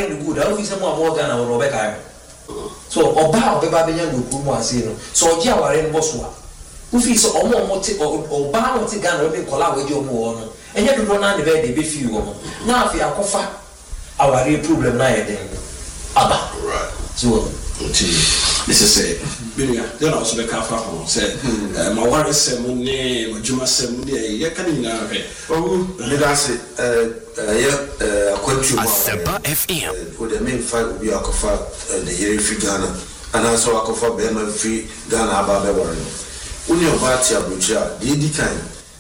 the good I say more Ghana or Rebecca so oba obeba benya ngoku mu ase no so oje aware no boso a ufi so omo te oba no te Ghana we kola we je omo wo no enye dodo na de be be fi wo no na afi akofa aware problem na ye den aba right so this is it bilia then also be kafa ho say ma ware sem ne majuma sem ne ye kan ni na he me da say akwatu ma Asempa FM for the main fight will be akofa the year free Ghana and also akofa be ma free Ghana aba be ware no uni oba ti abrocha the edi kan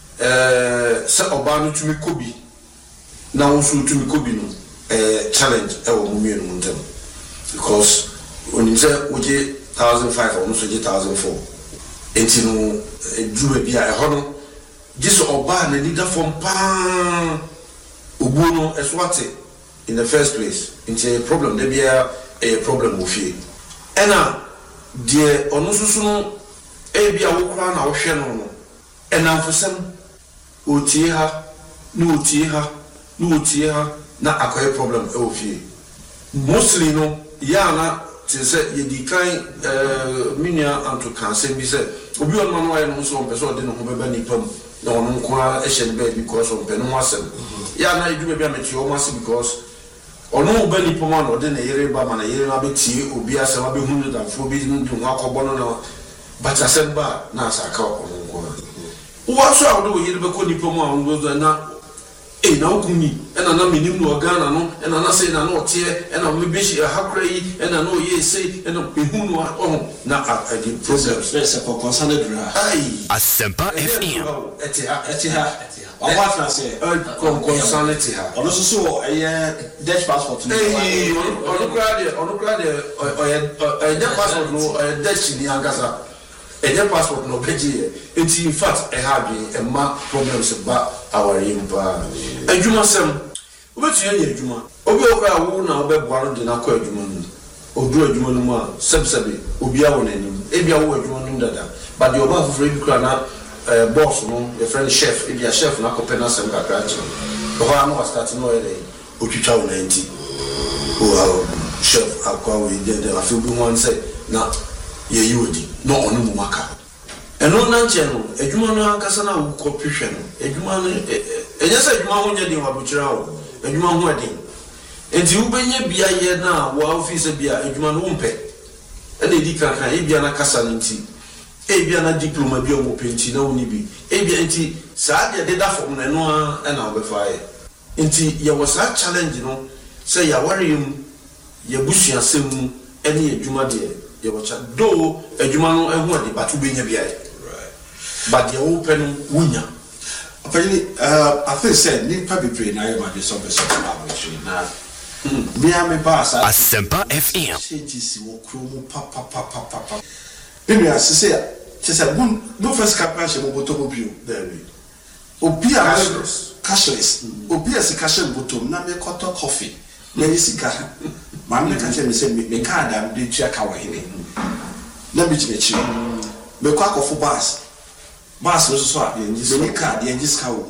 se oba no tumi kobi na wo so tumi kobi no challenge e wo mu no ntem because when you say oje 1,500 almost oje 1,400 etinu drum bia e hono jiso oba na leader from pa obuno eswate in the first place into a problem there be a problem of you ena de onu susu no e bia wo kura na wo hwe no no ena mfosem otie ha no otie ha no otie ha na akoye problem e ofie mostly no ya na te say ye di kan minia anto kan se bi se obi on man why no so on person de no ho beba ni pam na on nko a ehye ne ba because on pe no asem ya na edu be ameti o mase because ono ba ni pam na de na yere ba ma na yere na beti obi asem ba hunu da fo bi ndu akọbọ no na but asem ba na asaka on nko wo so a wo de yere be ko ni pam a on do na na okumi ena na minim no Ghana no ena na say na no tie ena me beshi hakra yi ena no ye say ena ehu no na the problems there's a concern dra Asempa FM etiha wa fa say concern etiha ono so Dutch passport no ono grade Dutch passport no Dutch ni angasa Dutch passport no beji in fact have a ma problems ba our impa adwuma sem obetu ye adwuma obi okra wo na obeboa no de na kwa adwuma no odu adwuma no mu a sebsebe obi awo nanim ebia wo adwuma no dada but the oba for free kra na boss no the friend chef ebia chef na ko pena sem kakra chi o ha no start no ele otwitwa wo 90 o chef akwa we de afi bi one say na ye yodi no onu mu maka eno na nche no adwuma no ankasa na wo kopihwe no adwuma no enye se adwuma ho nya din wa bukyira wo adwuma ho adin enti wo benye bia ye na wo office bia adwuma no mpe ene di kankan e bia na kasa nti e bia na diploma bia wo penti na woni bi e bia enti saa de da form na no a na wo befa ye enti ye was a challenge no say ya warem ye busua sem ene adwuma de ye wacha do adwuma no ehu ade batu benya bia ye but the open wunya apparently I think said ni pa be pray na you ma be so na me am pass Asempa FM changes wo kromo pa bimi asese say no first capacity mo boto bio there we obi a cashless obi a cashless botom na me koto coffee na yisika ma me ka che me say me card am de tua ka wa hene na me chimechi me kwa akofo bus so a the card the engiska wo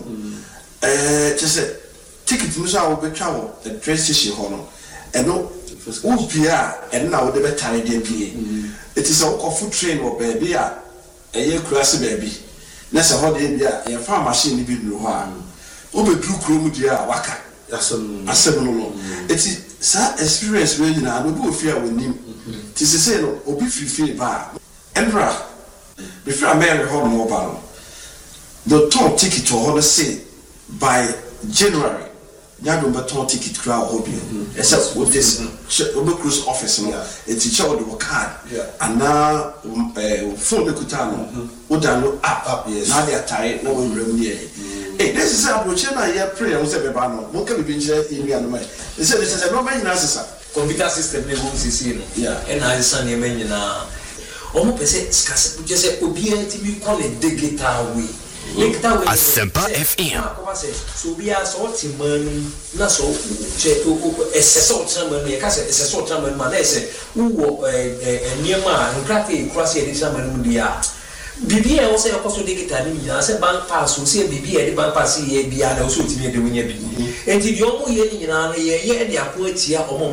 say ticket mu so a wo betwa wo the train station ho no eno wo bia en na wo de betare de bia it is a off train or baby a eye kurase baby na se ho de bia ye fa machine ni bi duro ho a wo be duru kuro mu dia a waka asem no it is sa experience we na no bi ofia wonim ti se say no obi free ba enra before I marry her mobile the top ticket to hold say by January nyado beton ticket crowd hobby except with this Obe Cruise office no a teacher with the card and now phone the kutano download app yes now they are tired no one remedy hey this is approach na here prayer we say beba no mo can be share in me and my they say this is a no man na computer system ne won sisi no and I san ye men na omo pese skase je say obi antimi call a digital way Asempa FM so we are sort man na so che so traman me ka se so traman man na se wo niema nkrate cross e traman dia bibia wo se yakoso digital ni ya se bank pass so se bibia de bank pass ye bia na so timi de wonya bi enti di omo ye ni nyina no ye de apo atia omo